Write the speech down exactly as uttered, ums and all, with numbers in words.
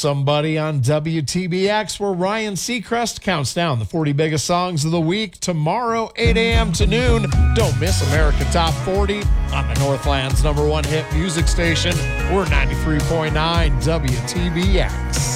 Somebody on W T B X, where Ryan Seacrest counts down the forty biggest songs of the week. Tomorrow, eight a.m. to noon. Don't miss America Top forty on the Northland's number one hit music station. We're ninety-three point nine W T B X.